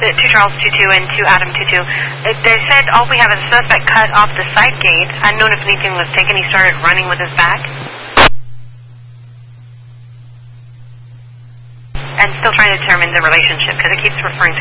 to Charles 22 and to Adam 22. They said all we have is a suspect cut off the side gate. Unknown if anything was taken. He started running with his back. And still trying to determine the relationship because it keeps referring to